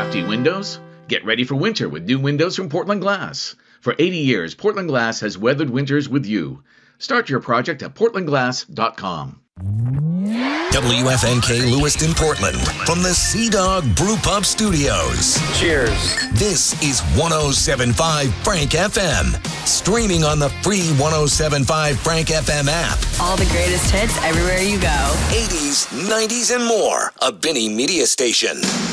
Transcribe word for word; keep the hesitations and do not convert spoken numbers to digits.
Drafty windows? Get ready for winter with new windows from Portland Glass. For eighty years, Portland Glass has weathered winters with you. Start your project at portland glass dot com. W F N K Lewiston, Portland, from the Sea Dog Brew Pub Studios. Cheers. This is one oh seven point five Frank F M, streaming on the free one oh seven point five Frank F M app. All the greatest hits everywhere you go. eighties, nineties, and more. A Binny Media Station.